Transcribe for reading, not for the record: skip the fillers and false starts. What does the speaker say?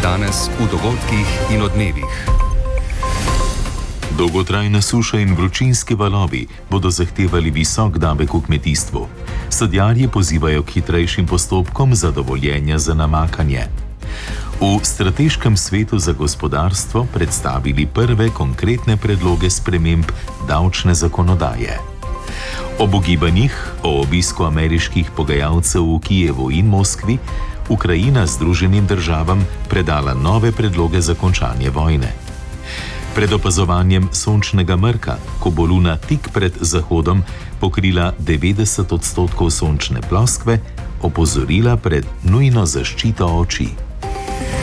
Danes v dogodkih in odmevih. Dolgotrajna suša in vročinski valovi bodo zahtevali visok davek v kmetijstvu. Sadjarji pozivajo k hitrejšim postopkom za dovoljenja za namakanje. V Strateškem svetu za gospodarstvo predstavili prve konkretne predloge sprememb davčne zakonodaje. Ob ugibanjih o obisku ameriških pogajalcev v Kijevu in Moskvi, Ukrajina Združenim državam predala nove predloge za končanje vojne. Pred opazovanjem sončnega mrka, ko bo Luna tik pred zahodom pokrila 90% sončne ploskve, opozorila pred nujno zaščito oči.